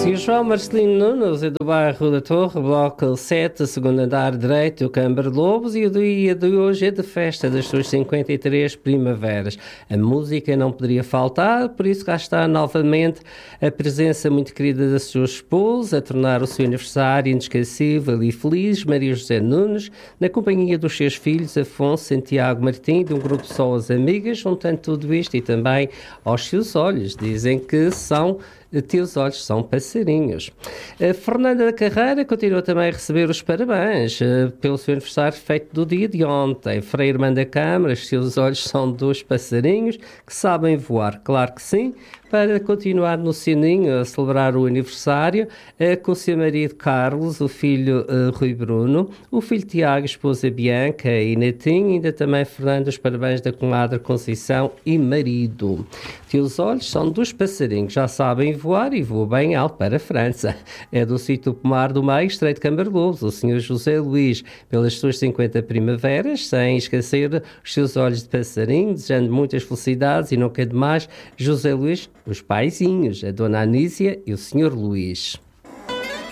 Sr. João Marcelino Nunes é do bairro da Torre, bloco 7, segundo andar direito, Câmara Lobos, e o dia de hoje é de festa das suas 53 primaveras. A música não poderia faltar, por isso cá está novamente a presença muito querida da sua esposa, a tornar o seu aniversário inesquecível e feliz, Maria José Nunes, na companhia dos seus filhos, Afonso, Santiago, Martim, de um grupo só as amigas, juntando tudo isto e também aos seus olhos. Dizem que são teus olhos são passarinhos. A Fernanda da Carreira continua também a receber os parabéns pelo seu aniversário feito do dia de ontem. Frei Irmã da Câmara, os seus olhos são dos passarinhos que sabem voar, claro que sim, para continuar no sininho a celebrar o aniversário com o seu marido Carlos, o filho Rui Bruno, o filho Tiago, a esposa Bianca e netinho, ainda também Fernando, os parabéns da comadre Conceição e marido. Teus olhos são dos passarinhos, já sabem voar e voam bem alto para a França. É do sítio Pomar do Meio, Estreito de Câmara Lobos, o Sr. José Luís, pelas suas 50 primaveras, sem esquecer os seus olhos de passarinho, desejando muitas felicidades e nunca demais, José Luís, os paizinhos, a Dona Anísia e o Sr. Luís.